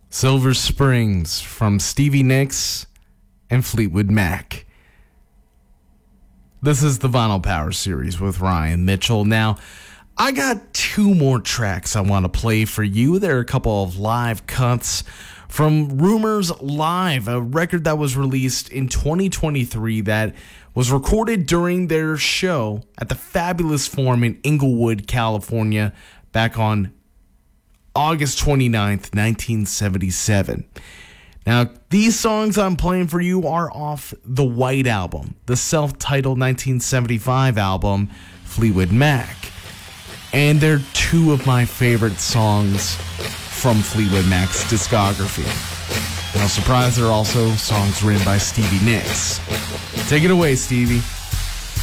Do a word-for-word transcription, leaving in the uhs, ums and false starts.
Silver Springs from Stevie Nicks and Fleetwood Mac. This is the Vinyl Power Series with Ryan Mitchell. Now, I got two more tracks I want to play for you. There are a couple of live cuts from Rumors Live, a record that was released in twenty twenty-three that was recorded during their show at the Fabulous Forum in Inglewood, California, back on August twenty-ninth, nineteen seventy-seven. Now, these songs I'm playing for you are off the White Album, the self-titled nineteen seventy-five album, Fleetwood Mac. And they're two of my favorite songs from Fleetwood Mac's discography. No surprise, they're also songs written by Stevie Nicks. Take it away, Stevie.